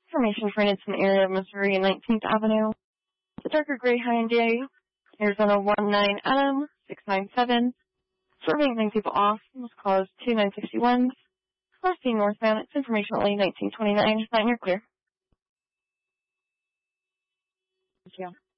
Information for an incident area of Missouri and 19th Avenue. The darker gray Hyundai, Arizona 19 Adam 697. Serving 9 people off was caused 2961. Last seen northbound. It's information only 1929. 9, you're clear. Thank you.